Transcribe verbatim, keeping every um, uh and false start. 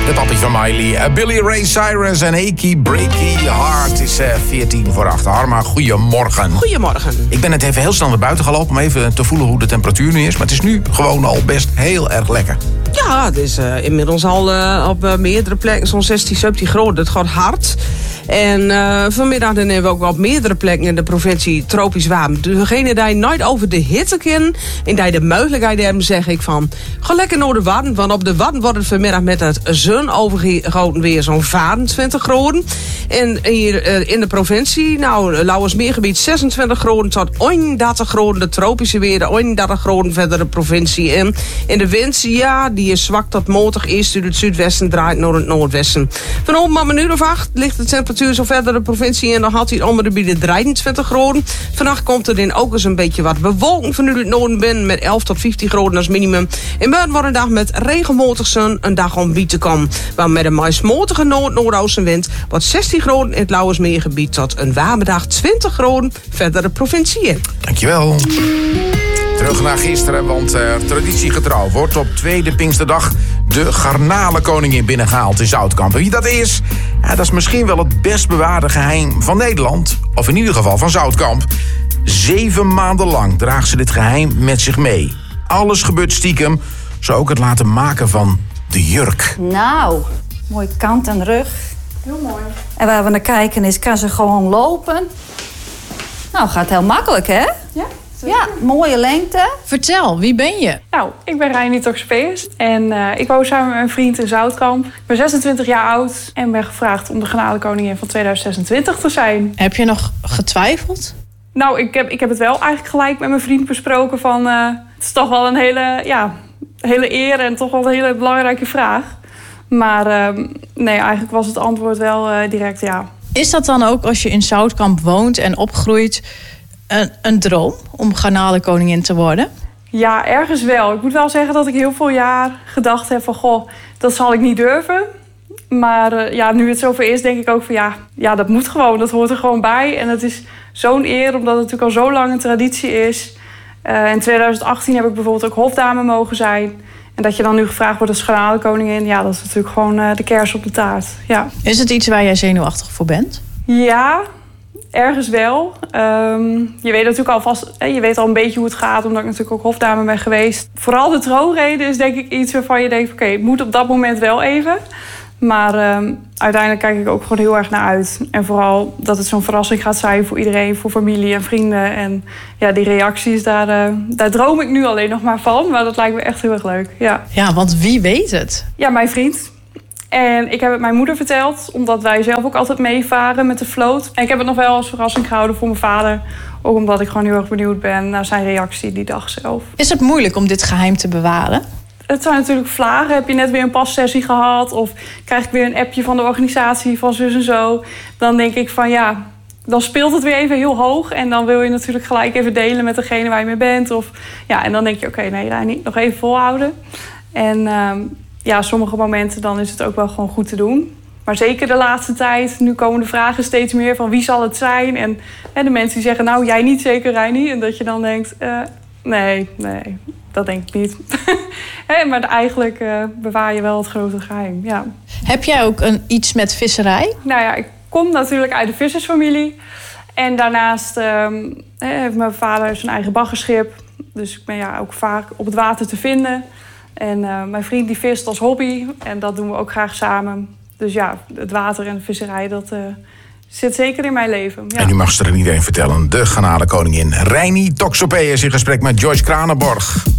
Het appie van Miley. Uh, Billy Ray Cyrus en Achy Breaky Heart is uh, veertien voor acht. Harma, goedemorgen. Goedemorgen. Ik ben net even heel snel naar buiten gelopen om even te voelen hoe de temperatuur nu is. Maar het is nu gewoon al best heel erg lekker. Ja, het is uh, inmiddels al uh, op uh, meerdere plekken zo'n zestien, zeventien graden. Het gaat hard. En uh, vanmiddag dan hebben we ook wel op meerdere plekken in de provincie tropisch warm. Dus degene die nooit over de hitte kennen en die de mogelijkheid hebben, zeg ik van, ga lekker naar de Wadden. Want op de Wadden wordt het vanmiddag met het zon overgoten weer zo'n vijfentwintig graden. En hier uh, in de provincie, nou, Lauwersmeergebied zesentwintig graden tot eenendertig graden. De tropische weer, eenendertig graden verder de provincie in. En de wind, ja, die is zwak tot matig eerst uit het zuidwesten draait naar het noordwesten. Vanavond om een uur of acht ligt de temperatuur zo verder de provincie en dan had hij om de drieëntwintig graden. Vannacht komt er in ook eens een beetje wat bewolking van nu het noorden binnen met elf tot vijftien graden als minimum. En morgen wordt een dag met regelmatig zon, een dag om wiet te komen. Maar met een meest matige noord-noordoostenwind wordt zestien graden in het Lauwersmeergebied tot een warme dag twintig graden verder de provincie in. Dankjewel. Terug naar gisteren, want uh, traditiegetrouw wordt op tweede Pinksterdag de garnalenkoningin binnengehaald in Zoutkamp. En wie dat is, ja, dat is misschien wel het best bewaarde geheim van Nederland. Of in ieder geval van Zoutkamp. Zeven maanden lang draagt ze dit geheim met zich mee. Alles gebeurt stiekem, zo ook het laten maken van de jurk. Nou, mooi kant en rug. Heel mooi. En waar we naar kijken is, kan ze gewoon lopen. Nou, gaat heel makkelijk, hè? Ja. Ja, mooie lengte. Vertel, wie ben je? Nou, ik ben Reini Toxpeers en uh, ik woon samen met mijn vriend in Zoutkamp. Ik ben zesentwintig jaar oud en ben gevraagd om de garnalenkoningin van tweeduizend zesentwintig te zijn. Heb je nog getwijfeld? Nou, ik heb, ik heb het wel eigenlijk gelijk met mijn vriend besproken van... Uh, het is toch wel een hele, ja, hele eer en toch wel een hele belangrijke vraag. Maar uh, nee, eigenlijk was het antwoord wel uh, direct ja. Is dat dan ook als je in Zoutkamp woont en opgroeit een, een droom om garnalenkoningin te worden? Ja, ergens wel. Ik moet wel zeggen dat ik heel veel jaar gedacht heb van... goh, dat zal ik niet durven. Maar uh, ja, nu het zover is, denk ik ook van ja, ja, dat moet gewoon. Dat hoort er gewoon bij. En het is zo'n eer, omdat het natuurlijk al zo lang een traditie is. Uh, in tweeduizend achttien heb ik bijvoorbeeld ook hofdame mogen zijn. En dat je dan nu gevraagd wordt als garnalenkoningin... ja, dat is natuurlijk gewoon uh, de kers op de taart. Ja. Is het iets waar jij zenuwachtig voor bent? Ja, ergens wel. Um, je weet natuurlijk alvast, je weet al een beetje hoe het gaat, omdat ik natuurlijk ook hofdame ben geweest. Vooral de troonrede is denk ik iets waarvan je denkt, oké, okay, het moet op dat moment wel even. Maar um, uiteindelijk kijk ik ook gewoon heel erg naar uit. En vooral dat het zo'n verrassing gaat zijn voor iedereen, voor familie en vrienden. En ja, die reacties, daar, uh, daar droom ik nu alleen nog maar van. Maar dat lijkt me echt heel erg leuk, ja. Ja, want wie weet het? Ja, mijn vriend. En ik heb het mijn moeder verteld, omdat wij zelf ook altijd meevaren met de vloot. En ik heb het nog wel als verrassing gehouden voor mijn vader. Ook omdat ik gewoon heel erg benieuwd ben naar zijn reactie die dag zelf. Is het moeilijk om dit geheim te bewaren? Het zijn natuurlijk vlagen. Heb je net weer een passessie gehad? Of krijg ik weer een appje van de organisatie van zus en zo? Dan denk ik van ja, dan speelt het weer even heel hoog. En dan wil je natuurlijk gelijk even delen met degene waar je mee bent. Of, ja, en dan denk je, oké, okay, nee, niet nog even volhouden. En um, ja, sommige momenten dan is het ook wel gewoon goed te doen. Maar zeker de laatste tijd, nu komen de vragen steeds meer van wie zal het zijn? En, en de mensen die zeggen, nou, jij niet zeker, Reini. En dat je dan denkt, uh, nee, nee, dat denk ik niet. He, maar eigenlijk uh, bewaar je wel het grote geheim, ja. Heb jij ook een, iets met visserij? Nou ja, ik kom natuurlijk uit de vissersfamilie. En daarnaast um, heeft mijn vader zijn eigen baggerschip. Dus ik ben ja, ook vaak op het water te vinden. En uh, mijn vriend die vist als hobby. En dat doen we ook graag samen. Dus ja, het water en de visserij, dat uh, zit zeker in mijn leven. Ja. En u mag ze er iedereen vertellen. De garnalenkoningin Reini Toxpeers in gesprek met Joyce Kranenborg.